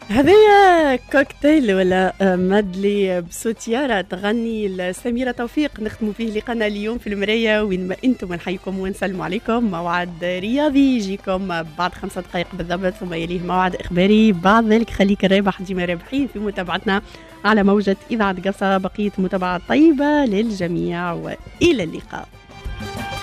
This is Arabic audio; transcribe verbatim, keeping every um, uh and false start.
هذايا كوكتيل ولا مادلي بصوت يارا تغني سميرة توفيق. نختموا فيه لقانا اليوم في المراية وين ما انتم نحييكم ونسلموا عليكم. موعد رياضي يجيكم بعد خمسة دقائق بالضبط، ثم يليه موعد إخباري. بعد ذلك خليك الرابح ديما رابحين في متابعتنا على موجة إذاعة قصة. بقية متابعة طيبة للجميع وإلى اللقاء.